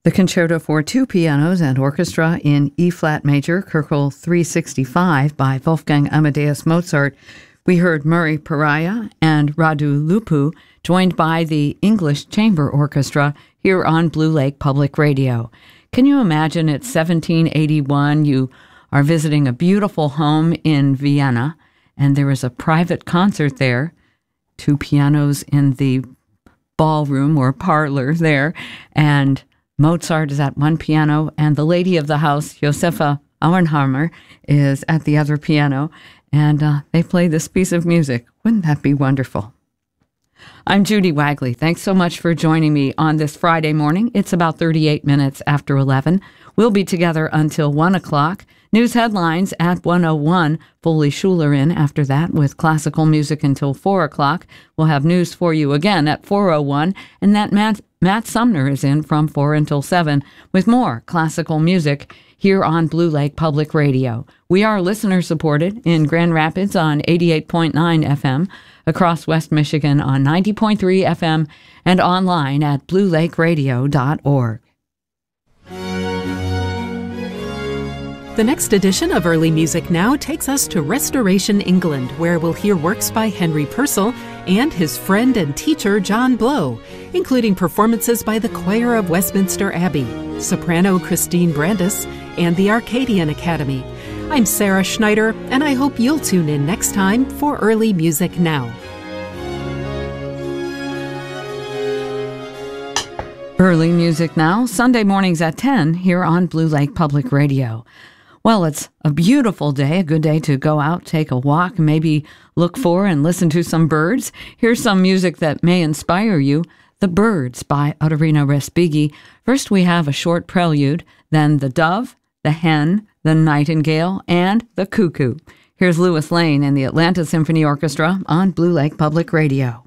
The Concerto for Two Pianos and Orchestra in E-flat major, Köchel 365 by Wolfgang Amadeus Mozart. We heard Murray Pariah and Radu Lupu, joined by the English Chamber Orchestra here on Blue Lake Public Radio. Can you imagine it's 1781, you are visiting a beautiful home in Vienna, and there is a private concert there, two pianos in the ballroom or parlor there, and Mozart is at one piano, and the lady of the house, Josefa Auenhammer, is at the other piano, and they play this piece of music. Wouldn't that be wonderful? I'm Judy Wagley. Thanks so much for joining me on this Friday morning. It's about 38 minutes after 11. We'll be together until 1 o'clock. News headlines at 1:01. Foley Schuler in after that with classical music until 4 o'clock. We'll have news for you again at 4:01. And that Matt Sumner is in from 4 until 7 with more classical music here on Blue Lake Public Radio. We are listener-supported in Grand Rapids on 88.9 FM, across West Michigan on 90.3 FM, and online at bluelakeradio.org. The next edition of Early Music Now takes us to Restoration England, where we'll hear works by Henry Purcell and his friend and teacher John Blow, including performances by the Choir of Westminster Abbey, soprano Christine Brandis, and the Arcadian Academy. I'm Sarah Schneider, and I hope you'll tune in next time for Early Music Now. Early Music Now, Sunday mornings at 10 here on Blue Lake Public Radio. Well, it's a beautiful day, a good day to go out, take a walk, maybe look for and listen to some birds. Here's some music that may inspire you. The Birds by Otorina Respighi. First we have a short prelude, then the dove, the hen, the nightingale, and the cuckoo. Here's Louis Lane and the Atlanta Symphony Orchestra on Blue Lake Public Radio.